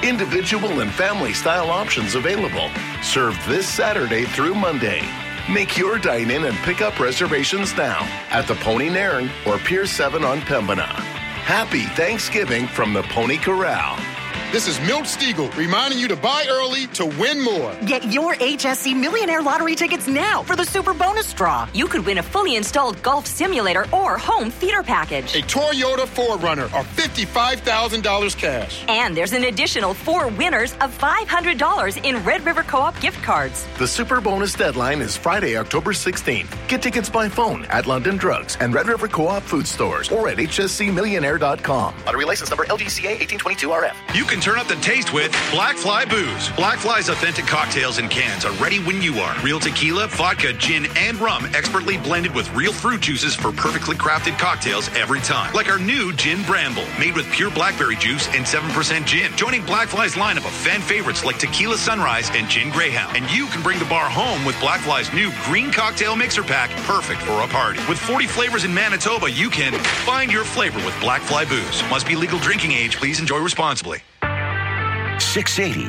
Individual and family style options available. Served this Saturday through Monday. Make your dine-in and pick-up reservations now at the Pony Nairn or Pier 7 on Pembina. Happy Thanksgiving from the Pony Corral. This is Milt Stiegel reminding you to buy early to win more. Get your HSC Millionaire Lottery tickets now for the Super Bonus Draw. You could win a fully installed golf simulator or home theater package. A Toyota 4Runner or $55,000 cash. And there's an additional 4 winners of $500 in Red River Co-op gift cards. The Super Bonus deadline is Friday, October 16th. Get tickets by phone at London Drugs and Red River Co-op food stores or at hscmillionaire.com. Lottery license number LGCA 1822RF. You can turn up the taste with Black Fly Booze. Black Fly's authentic cocktails and cans are ready when you are. Real tequila, vodka, gin, and rum expertly blended with real fruit juices for perfectly crafted cocktails every time. Like our new Gin Bramble, made with pure blackberry juice and 7% gin. Joining Black Fly's lineup of fan favorites like Tequila Sunrise and Gin Greyhound. And you can bring the bar home with Black Fly's new Green Cocktail Mixer Pack, perfect for a party. With 40 flavors in Manitoba, you can find your flavor with Black Fly Booze. Must be legal drinking age. Please enjoy responsibly. 680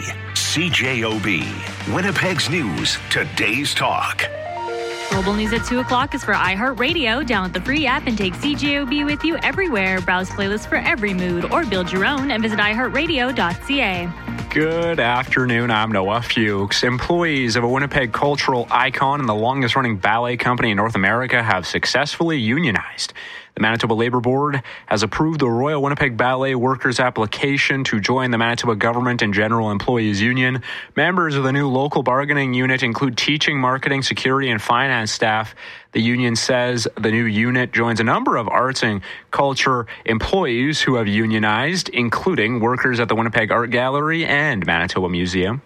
CJOB, Winnipeg's News, Today's Talk. Global News at 2 o'clock is for iHeartRadio. Download the free app and take CJOB with you everywhere. Browse playlists for every mood or build your own and visit iHeartRadio.ca. Good afternoon. I'm Noah Fuchs. Employees of a Winnipeg cultural icon and the longest-running ballet company in North America have successfully unionized. The Manitoba Labour Board has approved the Royal Winnipeg Ballet Workers' application to join the Manitoba Government and General Employees Union. Members of the new local bargaining unit include teaching, marketing, security, and finance staff. The union says the new unit joins a number of arts and culture employees who have unionized, including workers at the Winnipeg Art Gallery and Manitoba Museum.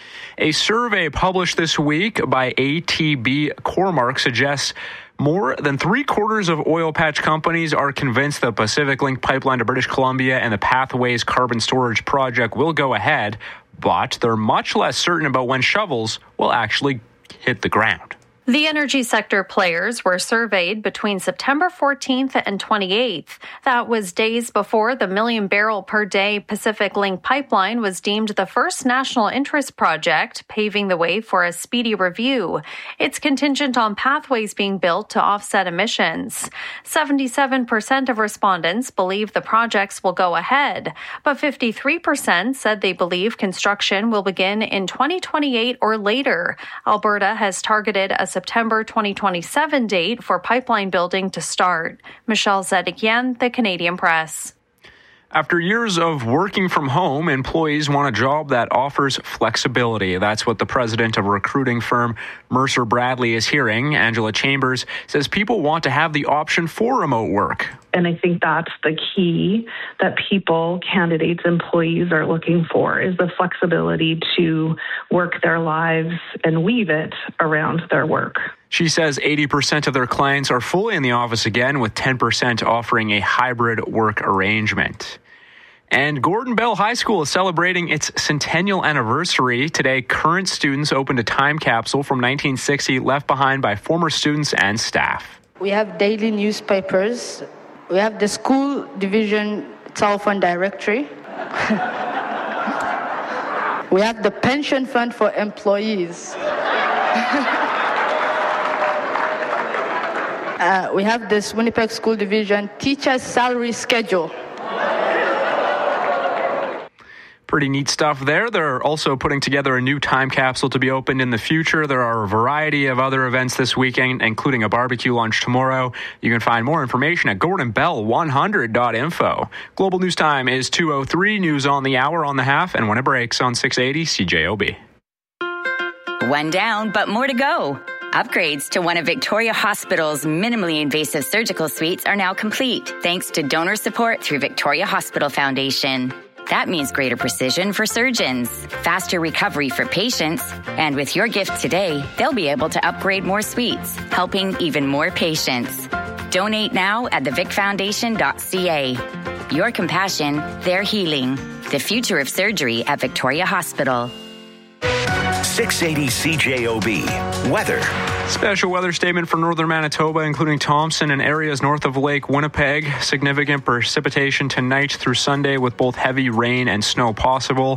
A survey published this week by ATB Cormark suggests more than 3/4 of oil patch companies are convinced the Pacific Link pipeline to British Columbia and the Pathways carbon storage project will go ahead, but they're much less certain about when shovels will actually hit the ground. The energy sector players were surveyed between September 14th and 28th. That was days before the million-barrel-per-day Pacific Link pipeline was deemed the first national interest project, paving the way for a speedy review. It's contingent on pathways being built to offset emissions. 77% of respondents believe the projects will go ahead, but 53% said they believe construction will begin in 2028 or later. Alberta has targeted a September 2027 date for pipeline building to start. Michelle Zedekian, The Canadian Press. After years of working from home, employees want a job that offers flexibility. That's what the president of recruiting firm Mercer Bradley is hearing. Angela Chambers says people want to have the option for remote work. And I think that's the key that people, candidates, employees are looking for, is the flexibility to work their lives and weave it around their work. She says 80% of their clients are fully in the office again, with 10% offering a hybrid work arrangement. And Gordon Bell High School is celebrating its centennial anniversary. Today, current students opened a time capsule from 1960 left behind by former students and staff. We have daily newspapers. We have the school division telephone directory. We have the pension fund for employees. We have this Winnipeg School Division teacher's salary schedule. Pretty neat stuff there. They're also putting together a new time capsule to be opened in the future. There are a variety of other events this weekend, including a barbecue lunch tomorrow. You can find more information at gordonbell100.info. Global News Time is 2:03. News on the hour, on the half, and when it breaks on 680 CJOB. One down, but more to go. Upgrades to one of Victoria Hospital's minimally invasive surgical suites are now complete, thanks to donor support through Victoria Hospital Foundation. That means greater precision for surgeons, faster recovery for patients, and with your gift today, they'll be able to upgrade more suites, helping even more patients. Donate now at thevicfoundation.ca. Your compassion, their healing. The future of surgery at Victoria Hospital. 680 CJOB. Weather. Special weather statement for northern Manitoba, including Thompson and areas north of Lake Winnipeg. Significant precipitation tonight through Sunday with both heavy rain and snow possible.